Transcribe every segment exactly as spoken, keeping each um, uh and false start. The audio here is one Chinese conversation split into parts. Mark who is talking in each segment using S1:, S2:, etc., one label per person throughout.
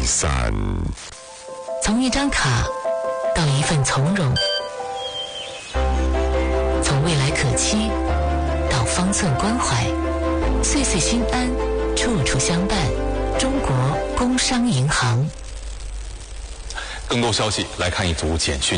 S1: 三。
S2: 从一张卡到一份从容，从未来可期到方寸关怀，岁岁心安，处处相伴。中国工商银行。
S3: 更多消息来看一组简讯。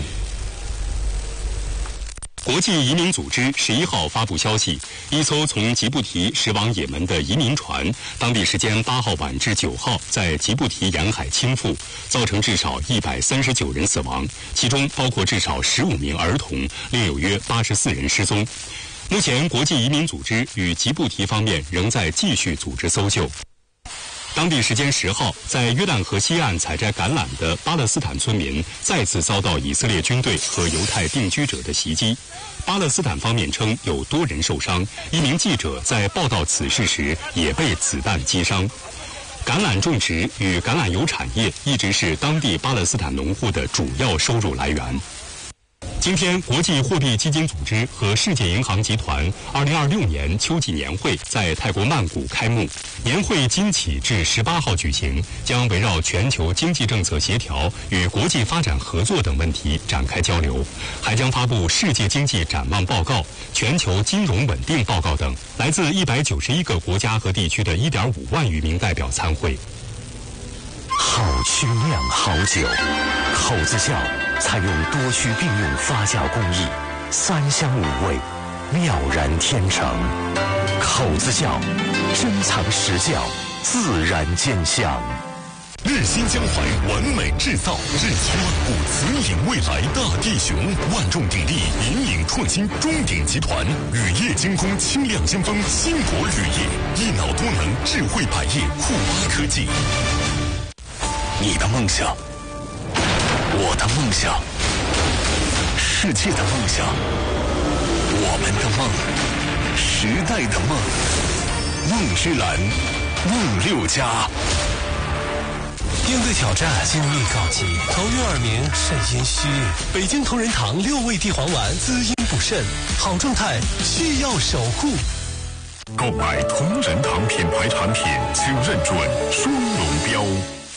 S4: 国际移民组织十一号发布消息，一艘从吉布提驶往也门的移民船，当地时间八号晚至九号在吉布提沿海倾覆，造成至少一百三十九人死亡，其中包括至少十五名儿童，另有约八十四人失踪。目前，国际移民组织与吉布提方面仍在继续组织搜救。当地时间十号，在约旦河西岸采摘橄榄的巴勒斯坦村民再次遭到以色列军队和犹太定居者的袭击。巴勒斯坦方面称有多人受伤，一名记者在报道此事时也被子弹击伤。橄榄种植与橄榄油产业一直是当地巴勒斯坦农户的主要收入来源。今天，国际货币基金组织和世界银行集团二零二六年秋季年会在泰国曼谷开幕。年会今起至十八号举行，将围绕全球经济政策协调与国际发展合作等问题展开交流，还将发布世界经济展望报告、全球金融稳定报告等。来自一百九十一个国家和地区的一点五万余名代表参会。
S1: 好曲酿好酒，口子窖采用多须并用发酵工艺，三香五味，妙然天成。口子窖珍藏实窖，自然见香。日新江淮完美制造，日趋万物，慈迎未来大地雄，万众鼎立，引领创新。中鼎集团铝业精工，清亮先锋，新国铝业，一脑多能，智慧百业，库巴科技。你的梦想，我的梦想，世界的梦想，我们的梦，时代的梦，梦之蓝，梦六家。
S5: 应对挑战，精力告急，头晕耳鸣，肾阴虚。北京同仁堂六味地黄丸，滋阴补肾，好状态需要守护。
S1: 购买同仁堂品牌产品，请认准双龙标。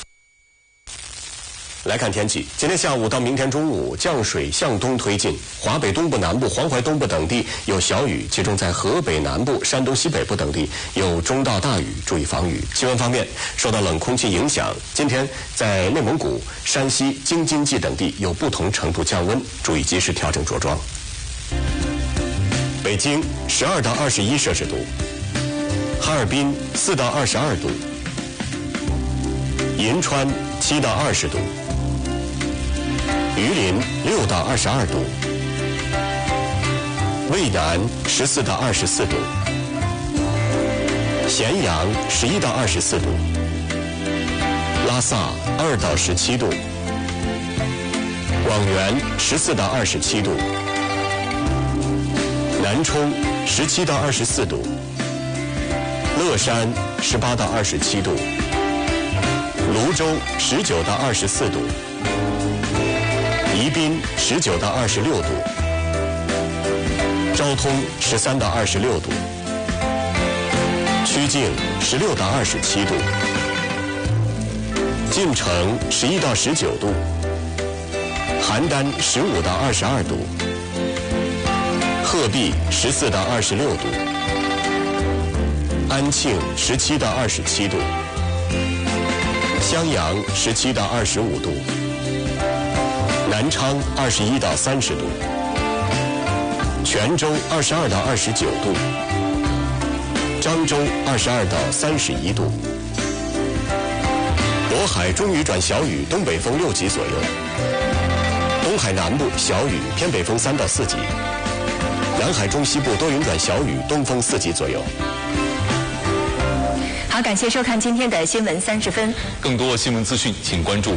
S6: 来看天气，今天下午到明天中午，降水向东推进，华北东部、南部、黄淮东部等地有小雨，其中在河北南部、山东西北部等地有中到大雨，注意防雨。气温方面，受到冷空气影响，今天在内蒙古、山西、京津冀等地有不同程度降温，注意及时调整着装。北京十二到二十一摄氏度，哈尔滨四到二十二度，银川七到二十度。榆林六到二十二度，渭南十四到二十四度，咸阳十一到二十四度，拉萨二到十七度，广元十四到二十七度，南充十七到二十四度，乐山十八到二十七度，泸州十九到二十四度。宜宾十九到二十六度，昭通十三到二十六度，曲靖十六到二十七度，晋城十一到十九度，邯郸十五到二十二度，鹤壁十四到二十六度，安庆十七到二十七度，襄阳十七到二十五度。南昌二十一到三十度，泉州二十二到二十九度，漳州二十二到三十一度，渤海中雨转小雨，东北风六级左右，东海南部小雨，偏北风三到四级，南海中西部多云转小雨，东风四级左右。
S7: 好，感谢收看今天的新闻三十分。
S3: 更多新闻资讯，请关注